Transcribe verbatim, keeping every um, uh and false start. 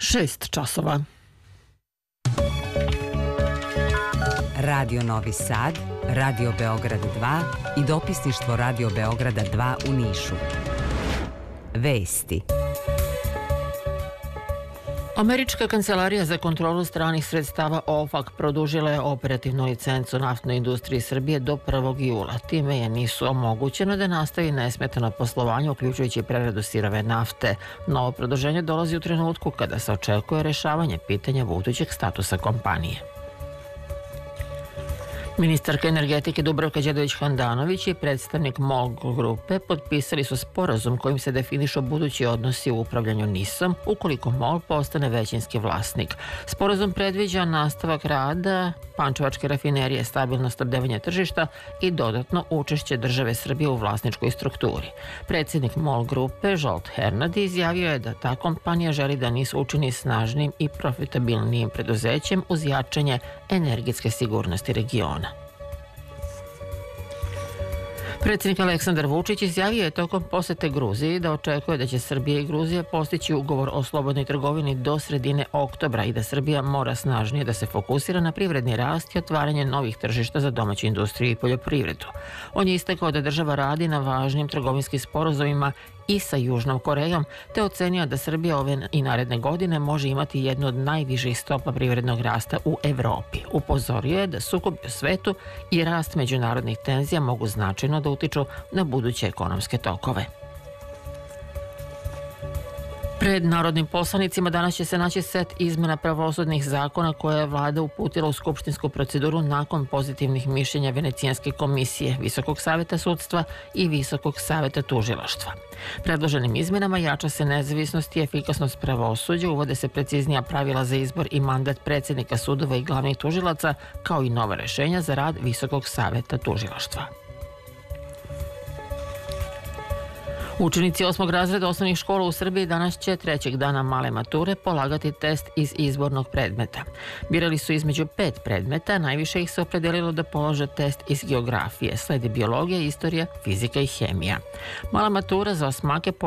Šest časova. Radio Novi Sad, Radio Beograd dva i dopisništvo Radio Beograda dva u Nišu. Vesti. Američka kancelarija za kontrolu stranih sredstava O F A C produžila je operativnu licencu naftnoj industriji Srbije do prvog jula. Time je nisu omogućeno da nastavi nesmetano poslovanje, uključujući preradu sirove nafte. Novo produženje dolazi u trenutku kada se očekuje rešavanje pitanja budućeg statusa kompanije. Ministarka energetike Dubravka Đedović-Handanović i predstavnik MOL grupe potpisali su sporazum kojim se definišu budući odnosi u upravljanju NIS-om ukoliko MOL postane većinski vlasnik. Sporazum predviđa nastavak rada pančevačke rafinerije, stabilno snabdevanje tržišta i dodatno učešće države Srbije u vlasničkoj strukturi. Predsjednik MOL grupe Žolt Hernadi izjavio je da ta kompanija želi da NIS učini snažnim i profitabilnijim preduzećem uz jačanje energetske sigurnosti regiona. Predsjednik Aleksandar Vučić izjavio je tokom posete Gruziji da očekuje da će Srbija i Gruzija postići ugovor o slobodnoj trgovini do sredine oktobra i da Srbija mora snažnije da se fokusira na privredni rast i otvaranje novih tržišta za domaću industriju i poljoprivredu. On je istakao da država radi na važnim trgovinskim sporazumima i sa Južnom Korejom, te ocenio da Srbija ove i naredne godine može imati jednu od najviših stopa privrednog rasta u Evropi. Upozorio je da sukob u svetu i rast međunarodnih tenzija mogu značajno da utiču na buduće ekonomske tokove. Pred narodnim poslanicima danas će se naći set izmena pravosudnih zakona koje je vlada uputila u skupštinsku proceduru nakon pozitivnih mišljenja Venecijanske komisije, Visokog saveta sudstva i Visokog saveta tužilaštva. Predloženim izmenama jača se nezavisnost i efikasnost pravosuđa, uvode se preciznija pravila za izbor i mandat predsjednika sudova i glavnih tužilaca, kao i nova rešenja za rad Visokog saveta tužilaštva. Učenici osmog razreda osnovnih škola u Srbiji danas će trećeg dana male mature polagati test iz izbornog predmeta. Birali su između pet predmeta, najviše ih se opredelilo da polože test iz geografije, sledi biologija, istorija, fizika i hemija. Mala matura za osmake